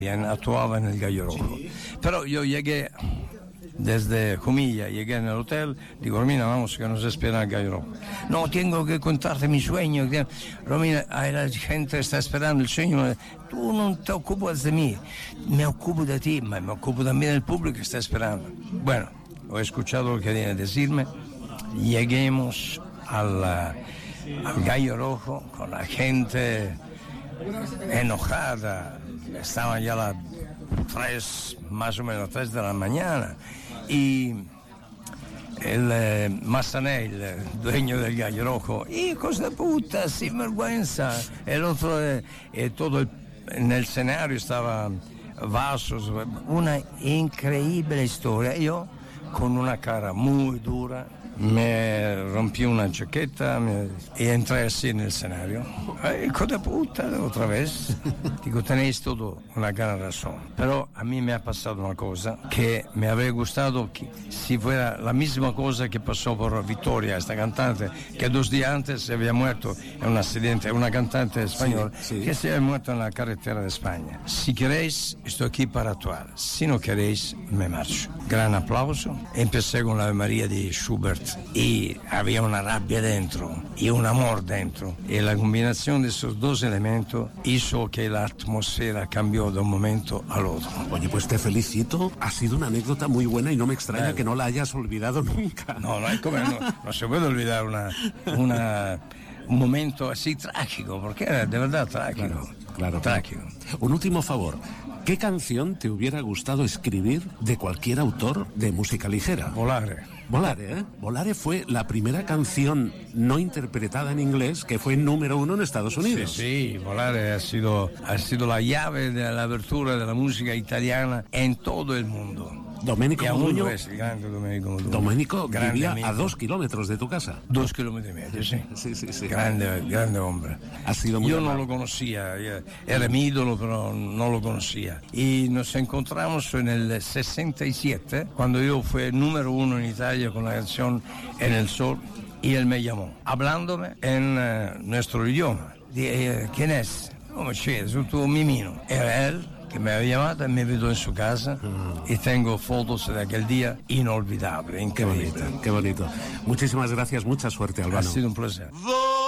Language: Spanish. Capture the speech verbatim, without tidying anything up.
actuaba en el Gallo Rojo. Pero yo llegué desde Jumilla, llegué en el hotel, digo, Romina, vamos, que nos espera el Gallo Rojo. No, tengo que contarte mi sueño. Romina, la gente está esperando el sueño. Tú no te ocupas de mí, me ocupo de ti, ma me ocupo también del público que está esperando. Bueno, he escuchado lo que viene a decirme. Lleguemos al, al Gallo Rojo con la gente enojada. Estaban ya las tres, más o menos tres de la mañana. Y el eh, Massané, el dueño del Gallo Rojo, hijos de puta, sin vergüenza. El otro, eh, eh, todo el, en el escenario estaba vasos, una increíble historia. Yo, con una cara muy dura, me rompí una chaqueta me, y entré así en el escenario. Hijo de puta, otra vez. Digo, tenéis todo una gran razón. Pero a mí me ha pasado una cosa que me habría gustado que si fuera la misma cosa que pasó por Victoria, esta cantante, que dos días antes se había muerto en un accidente, una cantante española, sí, sí. que se había muerto en la carretera de España. Si queréis, estoy aquí para actuar. Si no queréis, me marcho. Gran aplauso. Empecé con la Ave María de Schubert y había una rabia dentro y un amor dentro. Y la combinación de esos dos elementos hizo que la atmósfera cambió de un momento al otro. Oye, pues te felicito. Ha sido una anécdota muy buena y no me extraña Dale. que no la hayas olvidado nunca. No, no hay como, no, no se puede olvidar una, una, un momento así trágico, porque era de verdad trágico. Claro, claro. Trágico. Un último favor. ¿Qué canción te hubiera gustado escribir de cualquier autor de música ligera? Volare. Volare, ¿eh? Volare fue la primera canción no interpretada en inglés que fue número uno en Estados Unidos. Sí, sí, Volare ha sido, ha sido la llave de la apertura de la música italiana en todo el mundo. Domenico Modugno, es el grande Domenico Modugno. Domenico grande vivía amigo. a dos kilómetros de tu casa. Dos kilómetros y medio, sí. Sí, sí, sí. Grande, grande hombre. Ha sido muy Yo amable. no lo conocía, era mi ídolo, pero no lo conocía. Y nos encontramos en el sesenta y siete, cuando yo fui número uno en Italia con la canción En el Sol, y él me llamó, hablándome en uh, nuestro idioma. Dije, ¿quién es? ¿Cómo c'è? Es un tuo mimino. Era él que me había llamado y me invitó en su casa mm. y tengo fotos de aquel día inolvidable, increíble. Qué bonito, qué bonito. Muchísimas gracias, mucha suerte, Albano. Ha sido un placer.